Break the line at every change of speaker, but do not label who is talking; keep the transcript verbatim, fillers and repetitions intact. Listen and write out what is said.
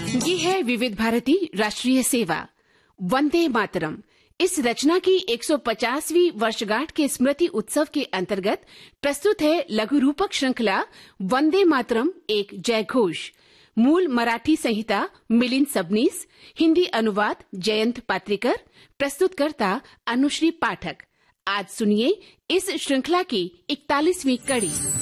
ये है विविध भारती राष्ट्रीय सेवा वंदे मातरम। इस रचना की एक सौ पचासवीं वर्षगांठ के स्मृति उत्सव के अंतर्गत प्रस्तुत है लघु रूपक श्रृंखला वंदे मातरम एक जय घोष। मूल मराठी संहिता मिलिंद सबनीस, हिंदी अनुवाद जयंत पात्रिकर, प्रस्तुतकर्ता अनुश्री पाठक। आज सुनिए इस श्रृंखला की इकतालीसवीं कड़ी।